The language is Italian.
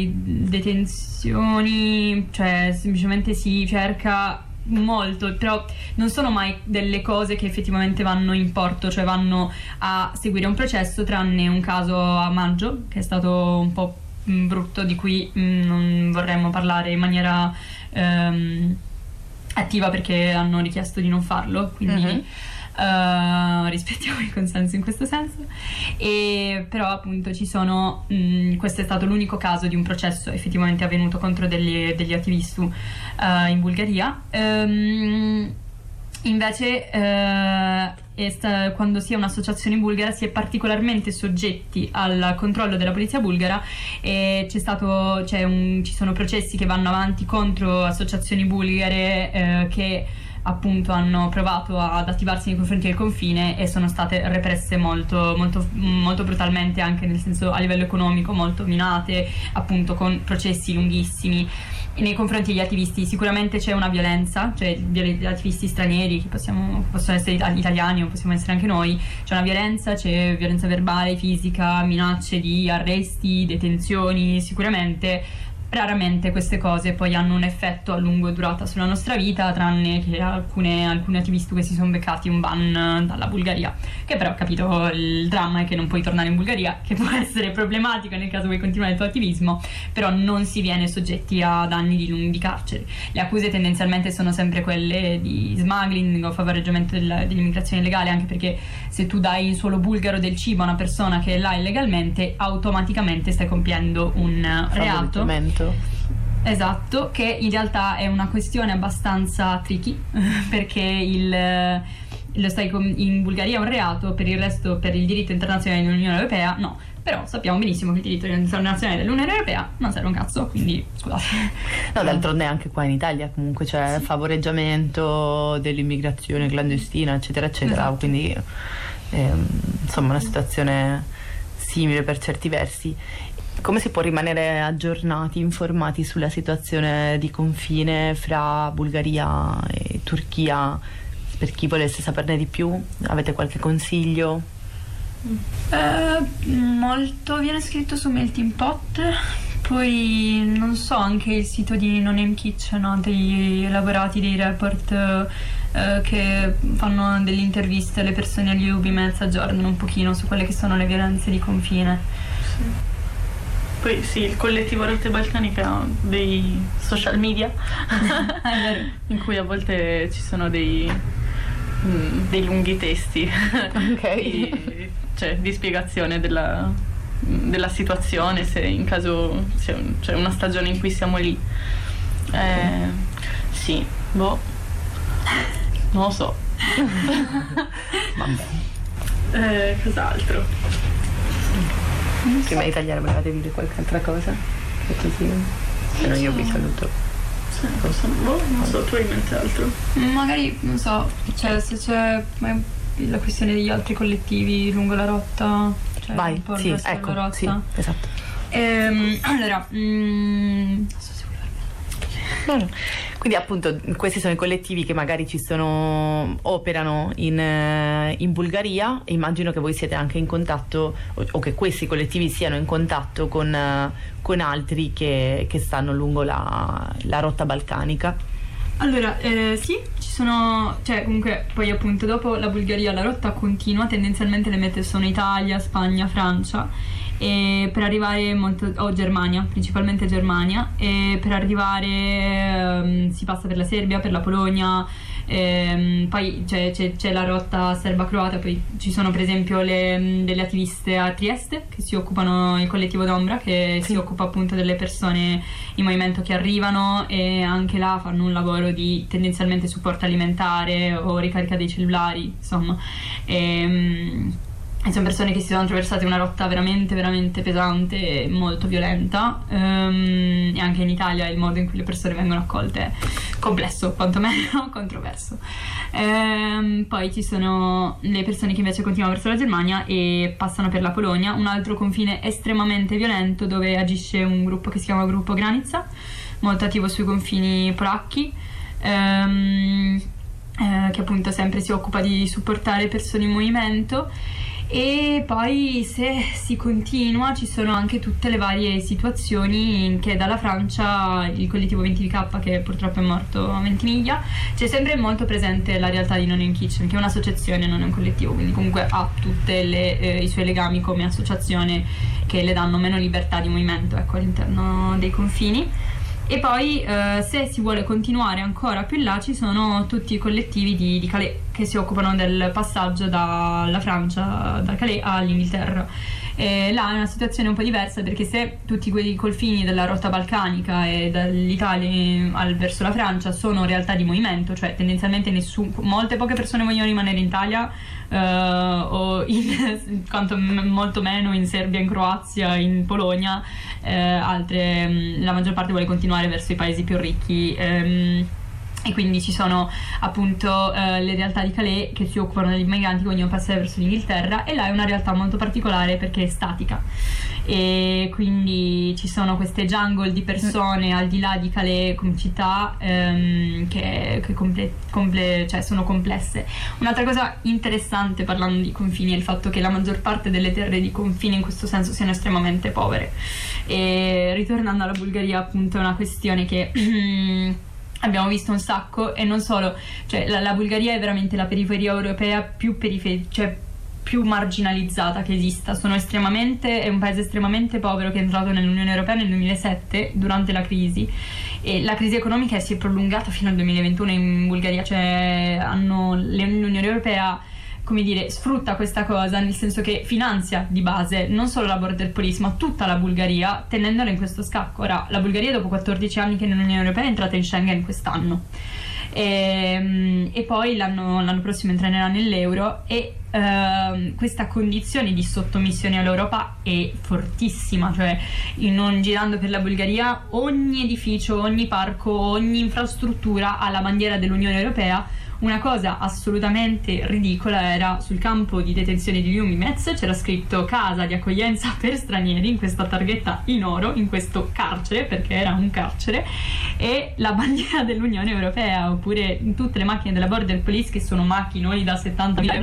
detenzioni, cioè semplicemente si cerca molto, però non sono mai delle cose che effettivamente vanno in porto, cioè vanno a seguire un processo, tranne un caso a maggio che è stato un po' brutto, di cui non vorremmo parlare in maniera attiva perché hanno richiesto di non farlo, quindi rispettiamo il consenso in questo senso. E però appunto ci sono questo è stato l'unico caso di un processo effettivamente avvenuto contro degli attivisti in Bulgaria. Invece quando si è un'associazione bulgara si è particolarmente soggetti al controllo della polizia bulgara, e ci sono processi che vanno avanti contro associazioni bulgare che appunto hanno provato ad attivarsi nei confronti del confine e sono state represse molto, molto, molto brutalmente, anche nel senso a livello economico, molto minate, appunto con processi lunghissimi. Nei confronti degli attivisti sicuramente c'è una violenza, cioè gli attivisti stranieri che possono essere italiani o possiamo essere anche noi, c'è violenza verbale, fisica, minacce di arresti, detenzioni, sicuramente. Raramente queste cose poi hanno un effetto a lungo durata sulla nostra vita, tranne che alcuni attivisti che si sono beccati un ban dalla Bulgaria, che però, capito, il dramma è che non puoi tornare in Bulgaria, che può essere problematico nel caso vuoi continuare il tuo attivismo, però non si viene soggetti ad anni di carcere. Le accuse tendenzialmente sono sempre quelle di smuggling o favoreggiamento dell'immigrazione illegale, anche perché se tu dai in suolo bulgaro del cibo a una persona che è là illegalmente, automaticamente stai compiendo un reato. Esatto, che in realtà è una questione abbastanza tricky perché in Bulgaria è un reato, per il resto, per il diritto internazionale dell'Unione Europea no, però sappiamo benissimo che il diritto internazionale dell'Unione Europea non serve un cazzo, quindi scusate. No, d'altronde anche qua in Italia comunque c'è favoreggiamento dell'immigrazione clandestina, eccetera eccetera, esatto. Quindi insomma una situazione simile per certi versi. Come si può rimanere aggiornati, informati sulla situazione di confine fra Bulgaria e Turchia? Per chi volesse saperne di più, avete qualche consiglio? Molto viene scritto su Melting Pot, poi non so, anche il sito di No Name Kitchen ha dei elaborati, dei report che fanno delle interviste alle persone agli UB, aggiornano un pochino su quelle che sono le violenze di confine. Sì. Poi sì, il collettivo Rotte Balcaniche ha dei social media in cui a volte ci sono dei lunghi testi di spiegazione della situazione, se in caso c'è una stagione in cui siamo lì. Sì, non lo so. Vabbè. Cos'altro? Prima di tagliare volevate dire qualche altra cosa? Che così, se no io vi saluto. Non so, tu hai in mente altro? Magari, non so, cioè se c'è la questione degli altri collettivi lungo la rotta, cioè vai, un po' sì, ecco, la rotta. sì, esatto. Allora, non so se vuoi No. Quindi appunto questi sono i collettivi che magari operano in Bulgaria, e immagino che voi siete anche in contatto o che questi collettivi siano in contatto con altri che stanno lungo la rotta balcanica. Allora, sì, ci sono, cioè comunque poi appunto dopo la Bulgaria la rotta continua, tendenzialmente le mete sono Italia, Spagna, Francia, e per arrivare Germania, principalmente Germania, e per arrivare si passa per la Serbia, per la Polonia, poi c'è la rotta serba-croata, poi ci sono per esempio delle attiviste a Trieste che si occupano, il collettivo d'Ombra che si occupa appunto delle persone in movimento che arrivano, e anche là fanno un lavoro di tendenzialmente supporto alimentare o ricarica dei cellulari, insomma. E sono persone che si sono attraversate una rotta veramente, veramente pesante e molto violenta, e anche in Italia il modo in cui le persone vengono accolte è complesso, quantomeno controverso. Poi ci sono le persone che invece continuano verso la Germania e passano per la Polonia, un altro confine estremamente violento dove agisce un gruppo che si chiama Gruppo Granica, molto attivo sui confini polacchi, che appunto sempre si occupa di supportare persone in movimento. E poi se si continua ci sono anche tutte le varie situazioni che dalla Francia il collettivo 20K, che purtroppo è morto a Ventimiglia, c'è sempre molto presente la realtà di Non in Kitchen, che è un'associazione, non è un collettivo, quindi comunque ha tutte i suoi legami come associazione che le danno meno libertà di movimento, ecco, all'interno dei confini. E poi se si vuole continuare ancora più in là ci sono tutti i collettivi di Calais che si occupano del passaggio dalla Francia, da Calais all'Inghilterra. E là è una situazione un po' diversa, perché se tutti quei confini della rotta balcanica e dall'Italia verso la Francia sono realtà di movimento, cioè tendenzialmente molte poche persone vogliono rimanere in Italia, o quanto molto meno in Serbia, in Croazia, in Polonia, altre, la maggior parte vuole continuare verso i paesi più ricchi, e quindi ci sono appunto le realtà di Calais che si occupano degli immigranti che vogliono passare verso l'Inghilterra, e là è una realtà molto particolare perché è statica, e quindi ci sono queste jungle di persone al di là di Calais come città, che cioè sono complesse. Un'altra cosa interessante parlando di confini è il fatto che la maggior parte delle terre di confine in questo senso siano estremamente povere, e ritornando alla Bulgaria appunto è una questione che abbiamo visto un sacco, e non solo, cioè la Bulgaria è veramente la periferia europea più più marginalizzata che esista. È un paese estremamente povero che è entrato nell'Unione Europea nel 2007 durante la crisi, e la crisi economica si è prolungata fino al 2021 in Bulgaria, cioè l'Unione Europea, come dire, sfrutta questa cosa, nel senso che finanzia di base non solo la border police ma tutta la Bulgaria, tenendola in questo scacco. Ora la Bulgaria dopo 14 anni che nell'Unione Europea è entrata in Schengen quest'anno, e poi l'anno prossimo entrerà nell'euro, e questa condizione di sottomissione all'Europa è fortissima, cioè girando per la Bulgaria ogni edificio, ogni parco, ogni infrastruttura ha la bandiera dell'Unione Europea. Una cosa assolutamente ridicola era sul campo di detenzione di Ljubimec, c'era scritto casa di accoglienza per stranieri in questa targhetta in oro, in questo carcere, perché era un carcere, e la bandiera dell'Unione Europea, oppure in tutte le macchine della border police, che sono macchinoni da 70.000 euro.